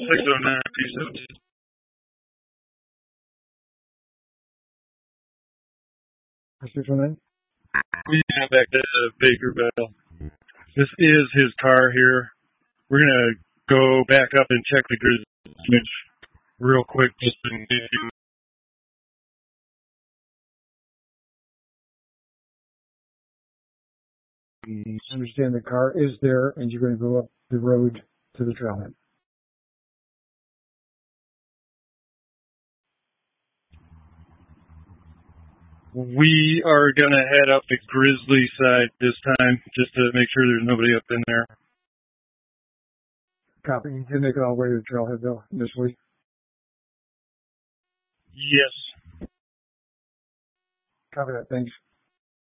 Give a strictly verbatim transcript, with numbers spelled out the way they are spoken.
six oh nine P seventeen. six oh nine? We got back to Baker Bell. This is his car here. We're going to go back up and check the Grizzly real quick just in case you I understand the car is there, and you're going to go up the road to the trailhead. We are going to head up the Grizzly side this time, just to make sure there's nobody up in there. Copy. You can make it all the way to the trailhead, though, initially. Yes. Copy that. Thanks.